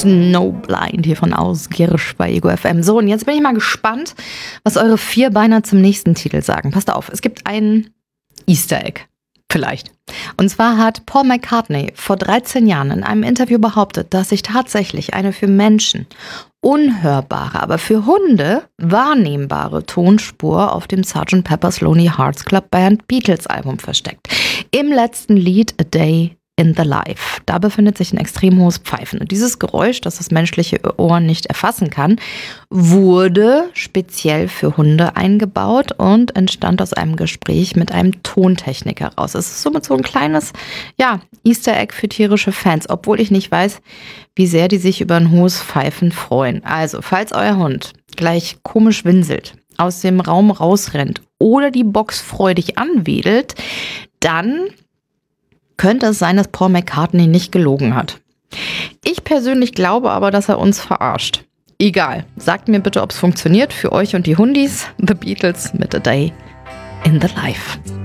Snowblind hier von Ausgirsch bei Ego FM. So, und jetzt bin ich mal gespannt, was eure Vierbeiner zum nächsten Titel sagen. Passt auf, es gibt ein Easter Egg. Vielleicht. Und zwar hat Paul McCartney vor 13 Jahren in einem Interview behauptet, dass sich tatsächlich eine für Menschen unhörbare, aber für Hunde wahrnehmbare Tonspur auf dem Sgt. Pepper's Lonely Hearts Club Band Beatles Album versteckt. Im letzten Lied A Day in the Life. Da befindet sich ein extrem hohes Pfeifen. Und dieses Geräusch, das das menschliche Ohr nicht erfassen kann, wurde speziell für Hunde eingebaut und entstand aus einem Gespräch mit einem Tontechniker raus. Es ist somit so ein kleines, Easter Egg für tierische Fans, obwohl ich nicht weiß, wie sehr die sich über ein hohes Pfeifen freuen. Also, falls euer Hund gleich komisch winselt, aus dem Raum rausrennt oder die Box freudig anwedelt, dann könnte es sein, dass Paul McCartney nicht gelogen hat. Ich persönlich glaube aber, dass er uns verarscht. Egal, sagt mir bitte, ob es funktioniert für euch und die Hundis. The Beatles mit A Day in the Life.